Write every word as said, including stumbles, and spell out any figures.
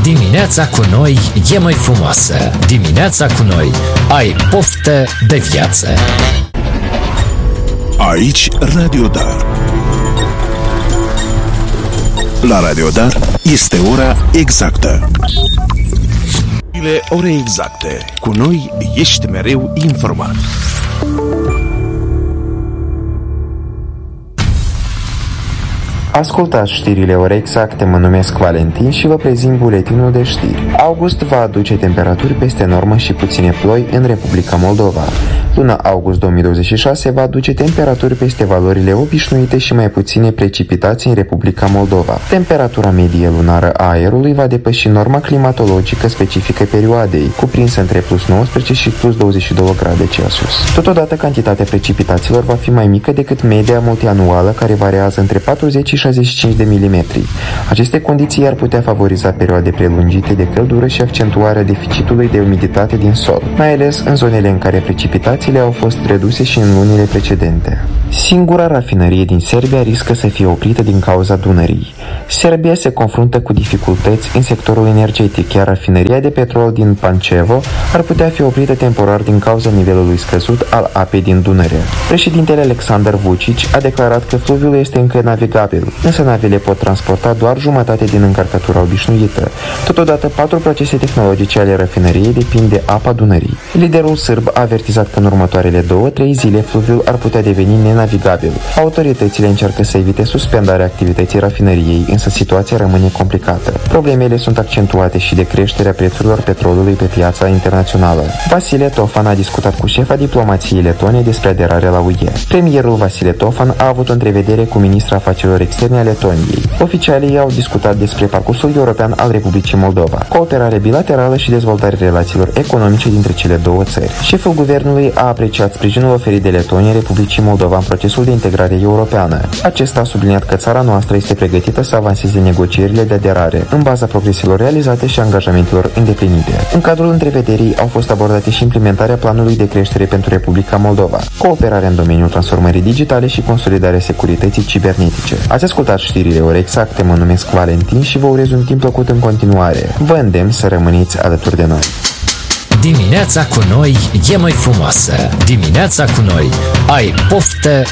Dimineața cu noi e mai frumoasă. Dimineața cu noi ai poftă de viață. Aici Radio Dar. La Radio Dar este ora exactă. Ore exacte. Cu noi ești mereu informat. Ascultați știrile ore exacte, mă numesc Valentin și vă prezint buletinul de știri. August va aduce temperaturi peste normă și puține ploi în Republica Moldova. Luna august două mii douăzeci și șase va aduce temperaturi peste valorile obișnuite și mai puține precipitații în Republica Moldova. Temperatura medie lunară a aerului va depăși norma climatologică specifică perioadei, cuprinsă între plus nouăsprezece și plus douăzeci și două grade Celsius. Totodată, cantitatea precipitațiilor va fi mai mică decât media multianuală, care variază între patruzeci și șaizeci și cinci de milimetri. Aceste condiții ar putea favoriza perioade prelungite de căldură și accentuarea deficitului de umiditate din sol, mai ales în zonele în care precipitațiile au fost reduse și în lunile precedente. Singura rafinărie din Serbia riscă să fie oprită din cauza Dunării. Serbia se confruntă cu dificultăți în sectorul energetic, iar rafinăria de petrol din Pančevo ar putea fi oprită temporar din cauza nivelului scăzut al apei din Dunăre. Președintele Aleksandar Vučić a declarat că fluviul este încă navigabil, însă navele pot transporta doar jumătate din încărcătura obișnuită. Totodată, patru procese tehnologice ale rafinăriei depind de apa Dunării. Liderul sârb a avertizat că în următoarele două-trei zile fluviul ar putea deveni nenavigabil. Autoritățile încearcă să evite suspendarea activității rafinăriei, însă situația rămâne complicată. Problemele sunt accentuate și de creșterea prețurilor petrolului pe piața internațională. Vasile Tofan a discutat cu șefa diplomației letone despre aderarea la U E. Premierul Vasile Tofan a avut o întrevedere cu ministra afacerilor externe a Letoniei. Oficialii au discutat despre parcursul european al Republicii Moldova, cooperare bilaterală și dezvoltarea relațiilor economice dintre cele două țări. Șeful guvernului a apreciat sprijinul oferit de Letonia Republicii Moldova în procesul de integrare europeană. Acesta a subliniat că țara noastră este pregătită să avanseze negocierile de aderare în baza progreselor realizate și angajamentelor îndeplinite. În cadrul întrevederii au fost abordate și implementarea planului de creștere pentru Republica Moldova, cooperarea în domeniul transformării digitale și consolidarea securității cibernetice. Ați ascultat știrile ore exacte, mă numesc Valentin și vă urez un timp plăcut în continuare. Vă îndemn să rămâneți alături de noi. Dimineața cu noi e mai frumoasă. Dimineața cu noi ai poftă